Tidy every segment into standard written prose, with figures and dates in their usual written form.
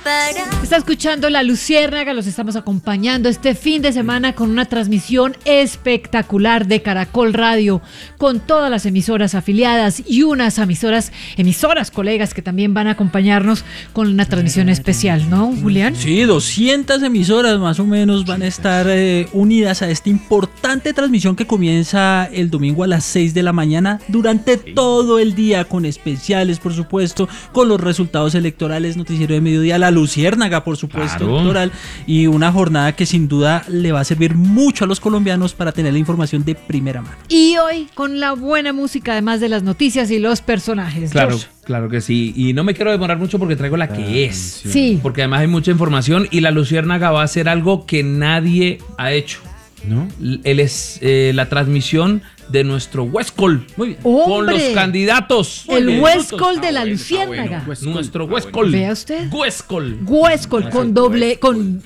Está escuchando La Luciérnaga, los estamos acompañando este fin de semana con una transmisión espectacular de Caracol Radio, con todas las emisoras afiliadas y unas emisoras colegas que también van a acompañarnos con una transmisión especial, ¿no, Julián? Sí, 200 emisoras más o menos van a estar unidas a esta importante transmisión que comienza el domingo a las 6 de la mañana durante todo el día, con especiales, por supuesto, con los resultados electorales, noticiero de mediodía, La Luciérnaga, por supuesto, claro, electoral, y una jornada que sin duda le va a servir mucho a los colombianos para tener la información de primera mano. Y hoy con la buena música, además de las noticias y los personajes. Claro, claro que sí. Y no me quiero demorar mucho porque traigo la que es. Sí. Porque además hay mucha información y La Luciérnaga va a hacer algo que nadie ha hecho, ¿no? Él es la transmisión de nuestro Huescol. Muy bien. ¡Hombre! Con los candidatos. El Huescol de La Luciérnaga. Nuestro Huescol. Vea usted. Huescol. Huescol con doble, con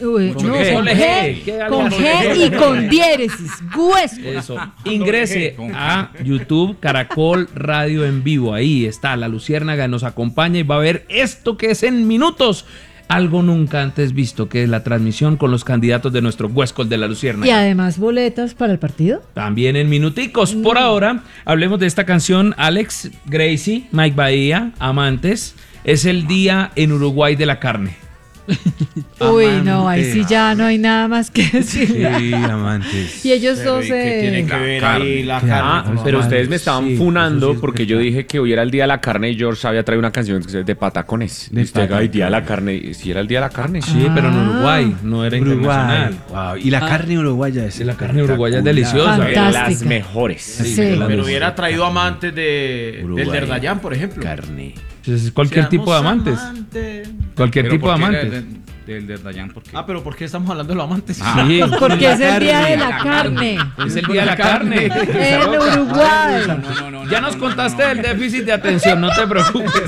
G y con diéresis. Huescol. Eso. Ingrese a YouTube Caracol Radio en vivo. Ahí está La Luciérnaga, nos acompaña y va a ver esto que es en minutos. Algo nunca antes visto, que es la transmisión con los candidatos de nuestro Huescol de La Luciérnaga. Y además boletas para el partido. También en minuticos. Por ahora, hablemos de esta canción. Alex, Gracie, Mike Bahía, Amantes. Es el día en Uruguay de la carne. Uy, no, ahí sí ya no hay nada más que decir. Sí, Amantes. Y ellos dos tienen que ver ahí la carne. Pero ustedes me estaban funando porque yo dije que hoy era el día de la carne y George había traído una canción de patacones. Hoy día de la carne, si era el día de la carne. Sí, pero en Uruguay, no era internacional. Wow. Y la carne uruguaya es. La carne uruguaya es deliciosa. Fantástica. Las mejores. Sí. Pero hubiera traído amantes del Derdayán, por ejemplo. Carne. Es cualquier tipo de amantes. Cualquier tipo de amantes. Del Derdayán, ¿por qué? Pero ¿por qué estamos hablando de los amantes? Sí. Porque es el día de la carne. Es el día de la carne. En Uruguay. No, Ya nos contaste del déficit de atención, no te preocupes.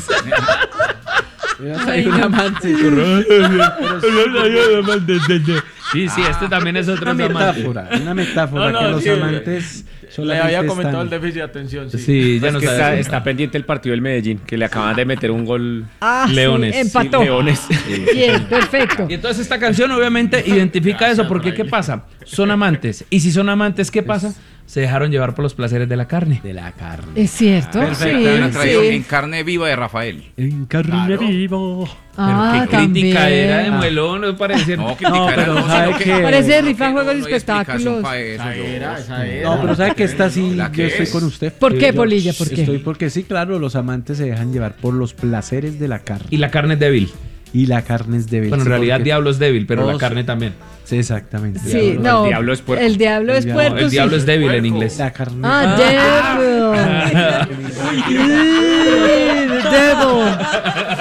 Hay un amante. Sí, este también es otro amante. Una metáfora que los amantes. Le había comentado el déficit de atención. Sí, ya no está pendiente el partido del Medellín, que le acaban de meter un gol. Leones. Sí, empató. Sí, Leones. Bien, perfecto. Y entonces esta canción obviamente identifica eso, porque ¿qué pasa? Son amantes. Y si son amantes, ¿qué pasa? Se dejaron llevar por los placeres de la carne. Es cierto. Perfecto. Sí. En carne viva de Rafael. En carne vivo. Pero qué también. crítica era de muelón, no parece. No, crítica era, pero ¿sabe qué? Parece rifa juegos y no hay explicación espectáculos. para eso, Esa era. No, pero ¿sabe que esta sí? La Yo que estoy es. con usted. ¿Por qué, Yo Polilla? ¿Por qué? Estoy porque sí, claro, los amantes se dejan llevar por los placeres de la carne. Y la carne es débil. Y la carne es débil. Bueno, en sí, realidad porque- Diablo es débil, pero la Todos- carne también. Sí, exactamente. Sí, no. El diablo es puerco. El diablo es puerco. El diablo sí. es débil en inglés. La carne. Devil. The devil.